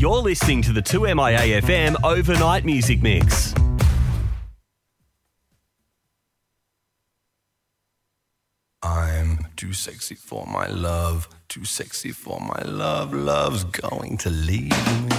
You're listening to the 2MIA FM Overnight Music Mix. I'm too sexy for my love, too sexy for my love, love's going to leave me.